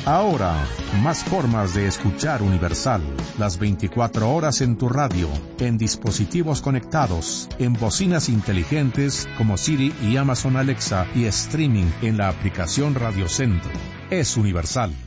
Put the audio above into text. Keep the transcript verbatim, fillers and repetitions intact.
Ahora, más formas de escuchar Universal. Las veinticuatro horas en tu radio, en dispositivos conectados, en bocinas inteligentes como Siri y Amazon Alexa y streaming en la aplicación Radio Centro. Es Universal.